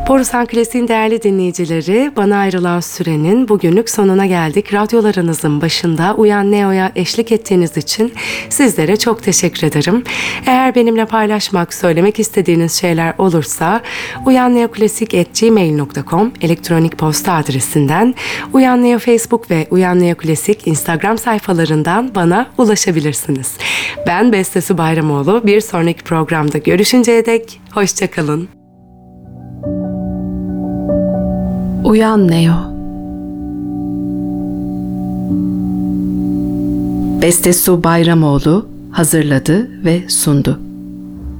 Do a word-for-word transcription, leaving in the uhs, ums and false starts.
Borusan Klasik'in değerli dinleyicileri, bana ayrılan sürenin bugünlük sonuna geldik. Radyolarınızın başında Uyan Neo'ya eşlik ettiğiniz için sizlere çok teşekkür ederim. Eğer benimle paylaşmak, söylemek istediğiniz şeyler olursa uyanneoklasik at gmail nokta com elektronik posta adresinden, Uyan Neo Facebook ve Uyan Neo Klasik Instagram sayfalarından bana ulaşabilirsiniz. Ben Beste Su Bayramoğlu. Bir sonraki programda görüşünceye dek hoşça kalın. Uyan Neo. Beste Su Bayramoğlu hazırladı ve sundu.